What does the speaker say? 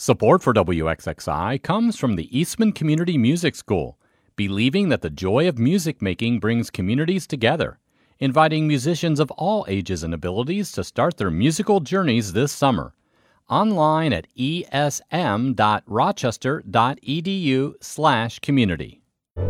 Support for WXXI comes from the Eastman Community Music School, believing that the joy of music making brings communities together, inviting musicians of all ages and abilities to start their musical journeys this summer. Online at esm.rochester.edu/community.